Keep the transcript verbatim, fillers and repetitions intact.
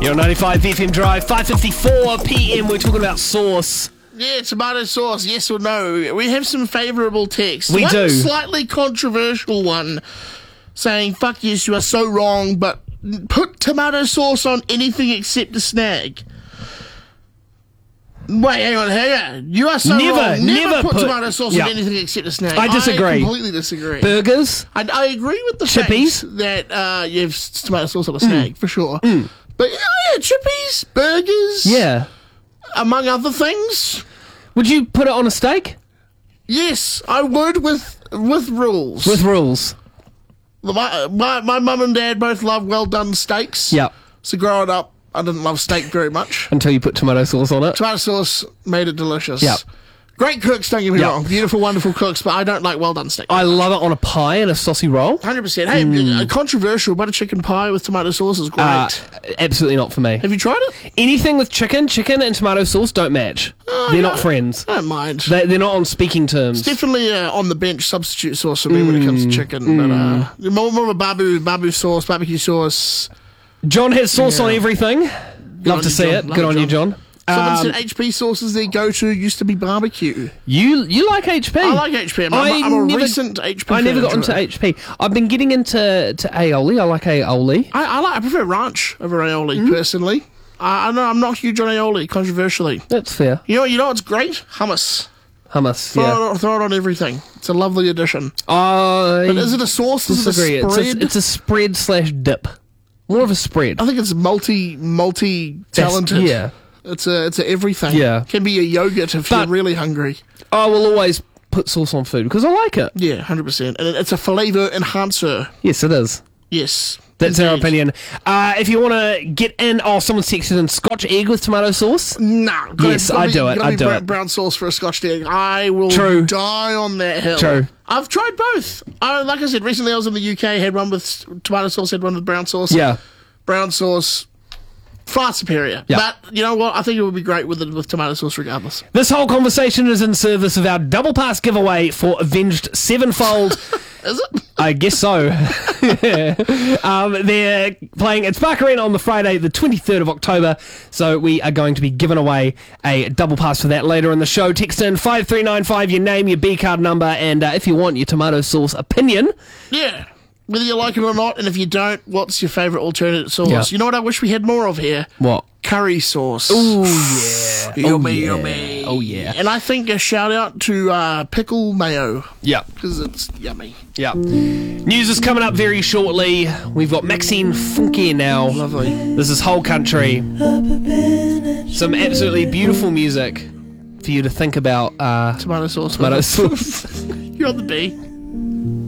You're on ninety-five F M Drive, five fifty-four p m. We're talking about sauce. Yeah, tomato sauce, yes or no? We have some favourable texts. We one do. Slightly controversial one saying, fuck yes, you are so wrong, but put tomato sauce on anything except a snag. Wait, hang on, hang on. You are so Never, wrong. Never, never put, put- tomato sauce yeah. on anything except a snag. I disagree. I completely disagree. Burgers? I, I agree with the Chippies? fact that uh, you have tomato sauce on a snag, for sure. Mm. But yeah, yeah, chippies, burgers, Yeah. among other things. Would you put it on a steak? Yes, I would with with rules. With rules. My my my mum and dad both love well done steaks. Yeah. So growing up, I didn't love steak very much. Until you put tomato sauce on it. Tomato sauce made it delicious. Yeah. Great cooks, don't get me Yeah. wrong. Beautiful, wonderful cooks, but I don't like well done steak. I love it on a pie and a saucy roll. one hundred percent. Hey, uh, controversial butter chicken pie with tomato sauce is great. Uh, absolutely not for me. Have you tried it? Anything with chicken, chicken and tomato sauce don't match. Oh, They're no. not friends. I don't mind. They, they're not on speaking terms. Definitely uh, on the bench substitute sauce for me when it comes to chicken. But uh, more, more of a babu, babu sauce, barbecue sauce. John has sauce Yeah. on everything. Love on to you, see John. it. Love Good it, on you, John. Someone Um, said H P sauce is their go-to. Used to be barbecue. you you like H P? I like H P. I'm, I I'm, I'm a never- recent H P I never fan got to into it. H P. I've been getting into to aioli. I like aioli. I, I like. I prefer ranch over aioli Mm-hmm. personally. I, I know I'm not huge on aioli. Controversially, That's fair. you know. You know what's great? Hummus. Hummus, Throw, yeah. it, throw it on everything. It's a lovely addition. I But is it a sauce? Is it a disagree. It's spread? a, it's a spread slash dip. More of a spread. I think it's multi multi talented. yeah. It's a it's a everything. Yeah. Can be a yogurt if But- you're really hungry. I will always put sauce on food because I like it. Yeah, hundred percent. And it's a flavour enhancer. Yes, it is. Yes. That's our Indeed. opinion. Uh, if you want to get in, oh, someone's texted in Scotch egg with tomato sauce. Nah, gotta- Yes, gotta I be- do it, gotta I be do brown, it. brown sauce for a Scotch egg. I will True. die on that hill. True. I've tried both. I, like I said, recently I was in the U K, had one with tomato sauce, had one with brown sauce. Yeah. Brown sauce, far superior. Yeah. But you know what? I think it would be great with it with tomato sauce regardless. This whole conversation is in service of our double pass giveaway for Avenged Sevenfold. Is it? I guess so. um, they're playing at Spark Arena on the Friday, the twenty-third of October. So we are going to be giving away a double pass for that later in the show. Text in five three nine five, your name, your B card number, and uh, if you want your tomato sauce opinion. Yeah. Whether you like it or not, and if you don't, what's your favourite alternate sauce? Yeah. You know what I wish we had more of here? What? Curry sauce. Oh, yeah. Yummy, oh, yeah. yummy. Oh, yeah. And I think a shout out to uh, pickle mayo, Yeah. because it's yummy. Yeah. News is coming up very shortly. We've got Maxine Funky now. Lovely. This is Whole Country. Some absolutely beautiful music for you to think about uh, Tomato sauce. tomato sauce. You're on the B.